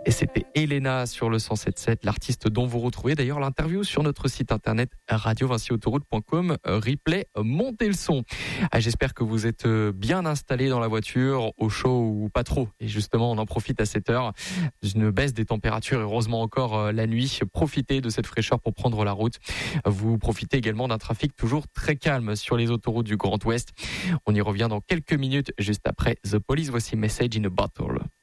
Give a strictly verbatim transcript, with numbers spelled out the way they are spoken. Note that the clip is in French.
Et c'était Elena sur le cent sept sept, l'artiste dont vous retrouvez d'ailleurs l'interview sur notre site internet radio vinci autoroute point com, replay, montez le son. Ah, j'espère que vous êtes bien installés dans la voiture, au chaud ou pas trop. Et justement, on en profite à cette heure. Une baisse des températures, heureusement encore la nuit. Profitez de cette fraîcheur pour prendre la route. Vous profitez également d'un trafic toujours très calme sur les autoroutes du Grand Ouest. On y revient dans quelques minutes, juste après The Police. Voici Message in a Bottle.